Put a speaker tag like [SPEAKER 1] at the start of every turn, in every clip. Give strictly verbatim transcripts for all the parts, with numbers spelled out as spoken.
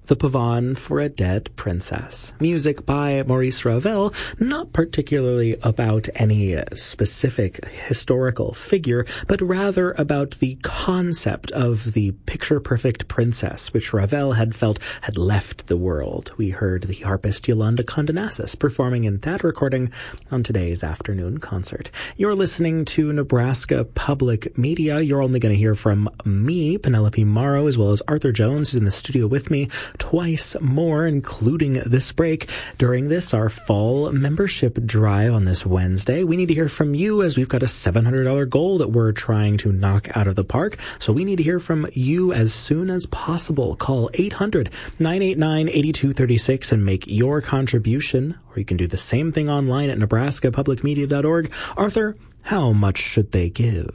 [SPEAKER 1] The Pavane for a Dead Princess. Music by Maurice Ravel, not particularly about any specific historical figure, but rather about the concept of the picture-perfect princess, which Ravel had felt had left the world. We heard the harpist Yolanda Condonassis performing in that recording on today's afternoon concert. You're listening to Nebraska Public Media. You're only going to hear from me, Penelope Morrow, as well as Arthur Jones, who's in the studio with me twice more, including this break. During this, our fall membership drive on this Wednesday, we need to hear from you as we've got a seven hundred dollars goal that we're trying to knock out of the park. So we need to hear from you as soon as possible. Call eight hundred, nine eight nine, eight two three six and make your contribution, or you can do the same thing online at nebraska public media dot org. Arthur, how much should they give?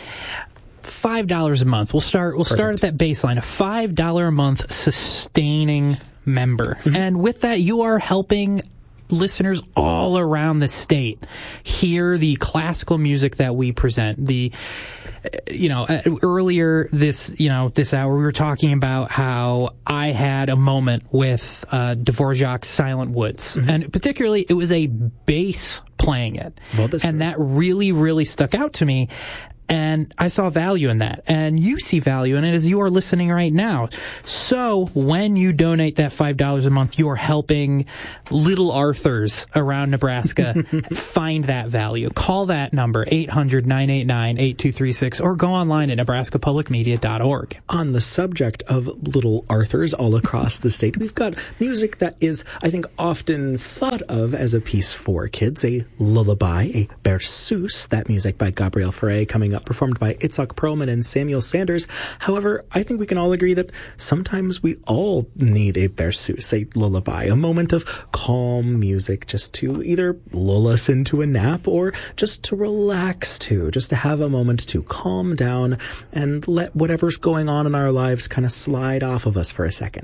[SPEAKER 2] Five dollars a month. We'll start. We'll
[SPEAKER 1] Perfect.
[SPEAKER 2] start at that baseline. A five dollar a month sustaining member, mm-hmm. and with that, you are helping listeners all around the state hear the classical music that we present. The, you know, earlier this, you know, this hour we were talking about how I had a moment with uh, Dvorak's Silent Woods, mm-hmm. and particularly it was a bass playing it,
[SPEAKER 1] well,
[SPEAKER 2] and
[SPEAKER 1] true.
[SPEAKER 2] that really, really stuck out to me. And I saw value in that. And you see value in it as you are listening right now. So when you donate that five dollars a month, you are helping little Arthurs around Nebraska find that value. Call that number, eight hundred, nine eight nine, eight two three six, or go online at nebraska public media dot org.
[SPEAKER 1] On the subject of little Arthurs all across the state, we've got music that is, I think, often thought of as a piece for kids, a lullaby, a berceuse, that music by Gabriel Fauré coming up, performed by Itzhak Perlman and Samuel Sanders. However, I think we can all agree that sometimes we all need a berceuse, a lullaby, a moment of calm music just to either lull us into a nap or just to relax to, just to have a moment to calm down and let whatever's going on in our lives kind of slide off of us for a second.